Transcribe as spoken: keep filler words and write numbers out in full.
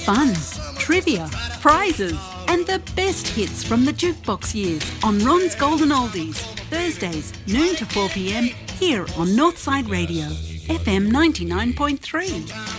fun, trivia, prizes, and the best hits from the jukebox years on Ron's Golden Oldies. Thursdays, noon to four p m, here on Northside Radio, F M ninety-nine point three.